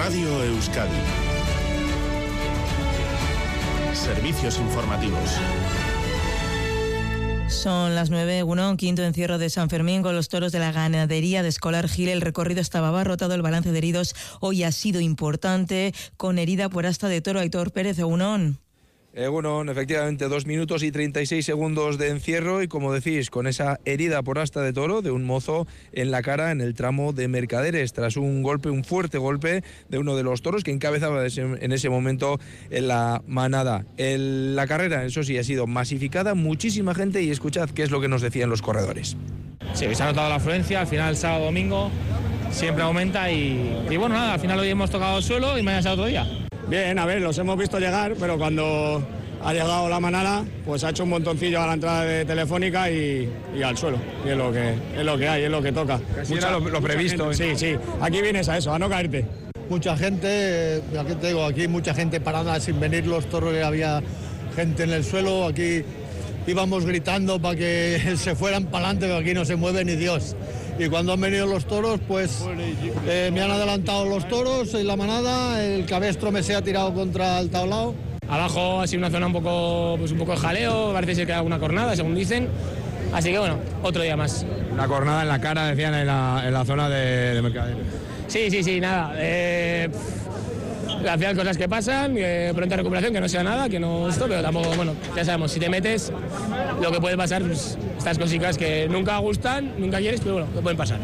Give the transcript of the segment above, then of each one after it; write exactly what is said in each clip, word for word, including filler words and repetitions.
Radio Euskadi. Servicios informativos. Son las nueve, uno, quinto encierro de San Fermín con los toros de la ganadería de Escolar Gil. El recorrido estaba abarrotado, el balance de heridos hoy ha sido importante, con herida por asta de toro. Aitor Pérez, Egunon. Eh, bueno, efectivamente, dos minutos y treinta y seis segundos de encierro y, como decís, con esa herida por asta de toro de un mozo en la cara en el tramo de Mercaderes, tras un golpe, un fuerte golpe de uno de los toros que encabezaba en ese momento en la manada. El, la carrera, eso sí, ha sido masificada, muchísima gente, y escuchad qué es lo que nos decían los corredores. Sí, se ha notado la afluencia, al final sábado, domingo, siempre aumenta y, y bueno, nada, al final hoy hemos tocado el suelo y mañana será otro día. Bien, a ver, los hemos visto llegar, pero cuando ha llegado la manada, pues ha hecho un montoncillo a la entrada de Telefónica y, y al suelo. Y es lo que es lo que hay, es lo que toca. Casi mucha, era lo, lo previsto. Gente, sí, sí. Aquí vienes a eso, a no caerte. Mucha gente, aquí te digo, aquí mucha gente parada sin venir los toros, había gente en el suelo, aquí íbamos gritando para que se fueran para adelante, pero aquí no se mueve ni Dios. Y cuando han venido los toros, pues eh, me han adelantado los toros en la manada, el cabestro me se ha tirado contra el tablao. Abajo ha sido una zona un poco, pues un poco de jaleo, parece ser que hay una cornada, según dicen. Así que bueno, otro día más. Una cornada en la cara, decían, en la, en la zona de, de Mercaderes. Sí, sí, sí, nada. Eh, al final cosas que pasan, eh, pronta recuperación, que no sea nada, que no esto, pero tampoco, bueno, ya sabemos, si te metes, lo que puede pasar, pues estas cositas que nunca gustan, nunca quieres, pero bueno, que pueden pasar.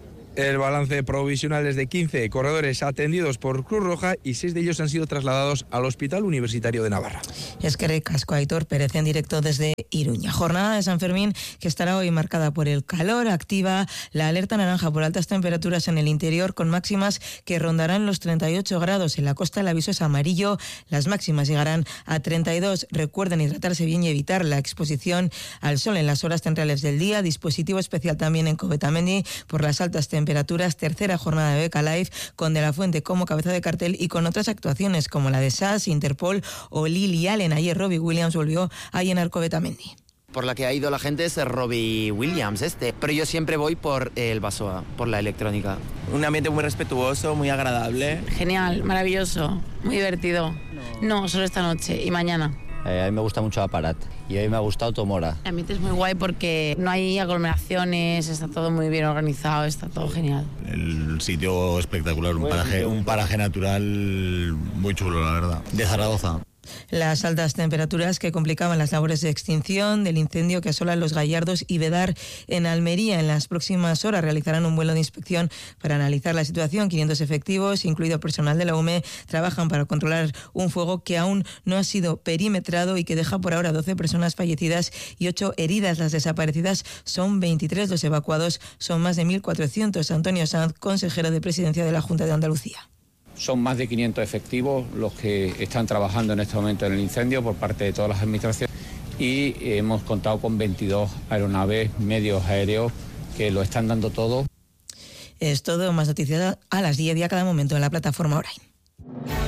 El balance provisional es de quince corredores atendidos por Cruz Roja y seis de ellos han sido trasladados al Hospital Universitario de Navarra. Es que recasco, Aitor Pérez, en directo desde Iruña. Jornada de San Fermín que estará hoy marcada por el calor. Activa la alerta naranja por altas temperaturas en el interior, con máximas que rondarán los treinta y ocho grados. En la costa el aviso es amarillo, las máximas llegarán a treinta y dos. Recuerden hidratarse bien y evitar la exposición al sol en las horas centrales del día. Dispositivo especial también en Covetamendi por las altas temperaturas. temperaturas, tercera jornada de Beca Live con De la Fuente como cabeza de cartel y con otras actuaciones como la de S A S, Interpol o Lily Allen. Ayer Robbie Williams volvió a llenar Covetamendi. Por la que ha ido la gente es Robbie Williams este, pero yo siempre voy por el Basoa, por la electrónica. Un ambiente muy respetuoso, muy agradable. Genial, maravilloso, muy divertido. No, solo esta noche y mañana. Eh, a mí me gusta mucho Aparat y hoy me ha gustado Tomora. El ambiente es muy guay porque no hay aglomeraciones, está todo muy bien organizado, está todo genial. El sitio espectacular, un paraje, un paraje natural muy chulo, la verdad, de Zaragoza. Las altas temperaturas que complicaban las labores de extinción del incendio que asola Los Gallardos y Vedar en Almería. En las próximas horas realizarán un vuelo de inspección para analizar la situación. quinientos efectivos, incluido personal de la U M E, trabajan para controlar un fuego que aún no ha sido perimetrado y que deja por ahora doce personas fallecidas y ocho heridas. Las desaparecidas son veintitrés, los evacuados son más de mil cuatrocientos. Antonio Sanz, consejero de Presidencia de la Junta de Andalucía. Son más de quinientos efectivos los que están trabajando en este momento en el incendio por parte de todas las administraciones y hemos contado con veintidós aeronaves, medios aéreos que lo están dando todo. Es todo, más noticias a las diez y a cada momento en la plataforma Orain.